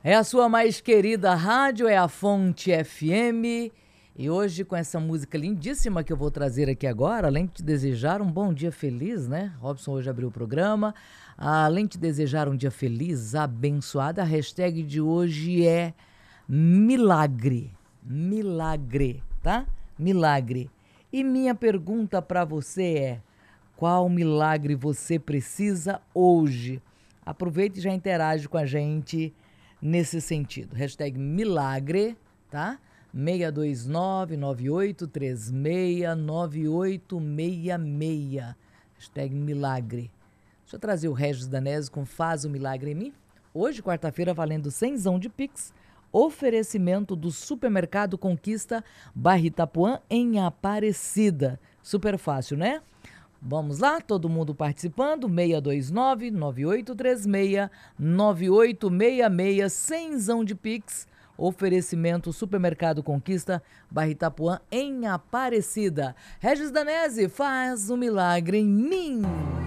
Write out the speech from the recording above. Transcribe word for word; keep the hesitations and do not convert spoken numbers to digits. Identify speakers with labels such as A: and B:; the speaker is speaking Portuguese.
A: É a sua mais querida rádio, é a Fonte F M. E hoje, com essa música lindíssima que eu vou trazer aqui agora, além de te desejar um bom dia feliz, né? Robson hoje abriu o programa. Além de te desejar um dia feliz, abençoado, a hashtag de hoje é milagre. Milagre, tá? Milagre. E minha pergunta para você é: qual milagre você precisa hoje? Aproveite e já interage com a gente nesse sentido. Hashtag milagre, tá? seis dois nove, nove oito três seis, nove oito seis seis. Hashtag milagre. Deixa eu trazer o Regis Danese com Faz o Milagre em Mim. Hoje, quarta-feira, valendo cenzão de Pix. Oferecimento do Supermercado Conquista Bairro Itapuã em Aparecida. Super fácil, né? Vamos lá, todo mundo participando, seis dois nove, nove oito três seis, nove oito seis seis, cenzão de Pix, oferecimento Supermercado Conquista, Bairro Itapuã, em Aparecida. Regis Danese, faz um milagre em mim.